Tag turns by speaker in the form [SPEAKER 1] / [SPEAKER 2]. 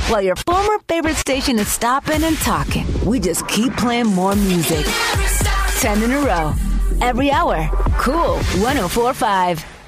[SPEAKER 1] While your former favorite station is stopping and talking, we just keep playing more music. 10 in a row. Every hour. Cool 104.5.